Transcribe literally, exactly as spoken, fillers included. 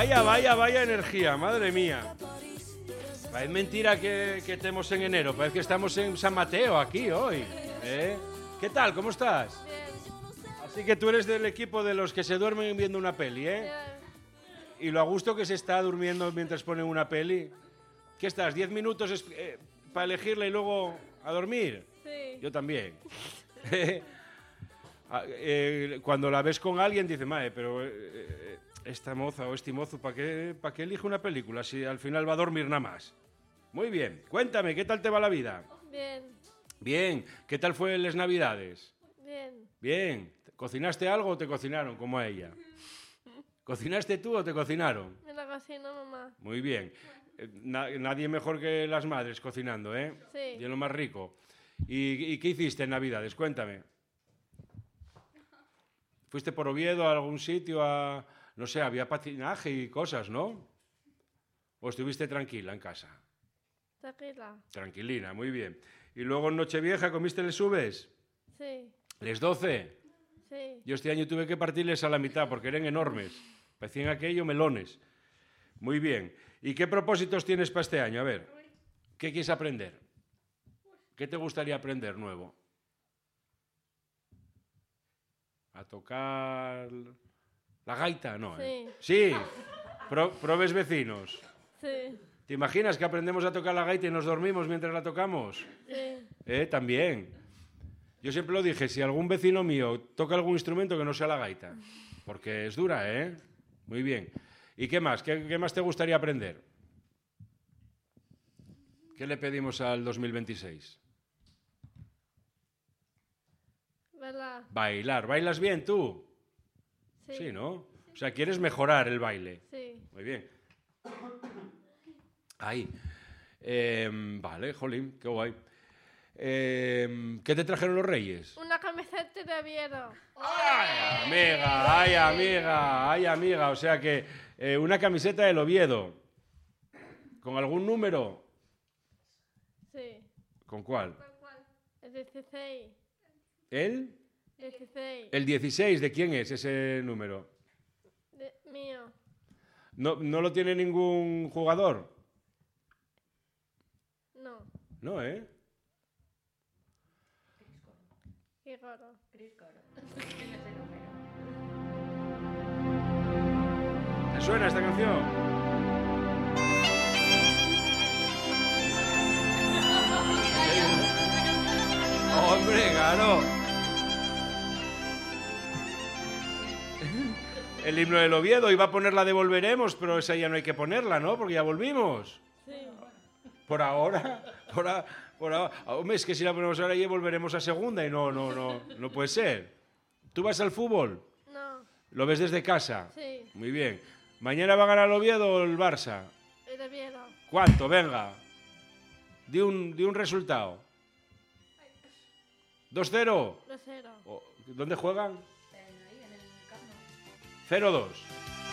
Vaya, vaya, vaya energía, madre mía. Es mentira que, que estemos en enero, parece que estamos en San Mateo aquí hoy. ¿eh? ¿Qué tal? ¿Cómo estás? Bien. Así que tú eres del equipo de los que se duermen viendo una peli, ¿eh? Bien. Y lo a gusto que se está durmiendo mientras ponen una peli. ¿Qué estás? ¿Diez minutos es, eh, para elegirla y luego a dormir? Sí. Yo también. eh, cuando la ves con alguien dices, madre, pero eh, esta moza o este mozo, ¿para qué, ¿para qué elige una película si al final va a dormir nada más? Muy bien. Cuéntame, ¿qué tal te va la vida? Bien. Bien. ¿Qué tal fue las Navidades? Bien. Bien. ¿Cocinaste algo o te cocinaron como a ella? ¿Cocinaste tú o te cocinaron? Me la cocina mamá. Muy bien. Eh, na- nadie mejor que las madres cocinando, ¿eh? Sí. Y es lo más rico. ¿Y, y qué hiciste en Navidades? Cuéntame. ¿Fuiste por Oviedo a algún sitio a... No sé, había patinaje y cosas, ¿no? ¿O estuviste tranquila en casa? Tranquila. Tranquilina, muy bien. ¿Y luego en Nochevieja comiste les uvas? Sí. ¿Les doce? Sí. Yo este año tuve que partirles a la mitad porque eran enormes. Parecían aquello melones. Muy bien. ¿Y qué propósitos tienes para este año? A ver, ¿qué quieres aprender? ¿Qué te gustaría aprender nuevo? ¿A tocar la gaita? No, ¿eh? Sí. Pro- probes vecinos. Sí. ¿Te imaginas que aprendemos a tocar la gaita y nos dormimos mientras la tocamos? Sí. ¿Eh? También. Yo siempre lo dije, si algún vecino mío toca algún instrumento que no sea la gaita, porque es dura, ¿eh? Muy bien. ¿Y qué más? ¿Qué, qué más te gustaría aprender? ¿Qué le pedimos al dos mil veintiséis? ¿Verdad? Bailar. ¿Bailas bien tú? Sí. Sí, ¿no? O sea, quieres mejorar el baile. Sí. Muy bien. Ahí. Eh, vale, jolín, qué guay. Eh, ¿Qué te trajeron los reyes? Una camiseta de Oviedo. ¡Ay, amiga! ¡Ay, amiga! ¡Ay, amiga! O sea que eh, una camiseta del Oviedo. ¿Con algún número? Sí. ¿Con cuál? El dieciséis. ¿El? dieciséis. El dieciséis. ¿De quién es ese número? De, mío. ¿No, no lo tiene ningún jugador? No. No, ¿eh? Qué raro. ¿Te suena esta canción? ¡Hombre, claro! El himno del Oviedo, iba a ponerla de Volveremos, pero esa ya no hay que ponerla, ¿no? Porque ya volvimos. Sí. Por ahora, por, a, por ahora. Hombre, es que si la ponemos ahora ya volveremos a segunda y no, no, no, no puede ser. ¿Tú vas al fútbol? No. ¿Lo ves desde casa? Sí. Muy bien. ¿Mañana va a ganar el Oviedo o el Barça? El Oviedo. ¿Cuánto? Venga. Di un, di un resultado. ¿dos cero? Dos cero. ¿Dónde juegan? cero dos.